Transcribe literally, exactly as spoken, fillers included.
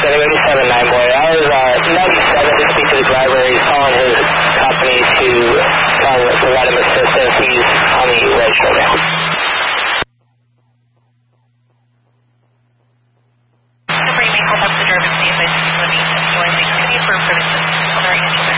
Getting eighty-seven nine boy. I was uh, ninety-seven to speak to the driver. He's calling his company to tell him to let him assist if he's on the right shoulder. Number, you may hold up the driver's name by let me employ my committee for prevention. Honoring each other.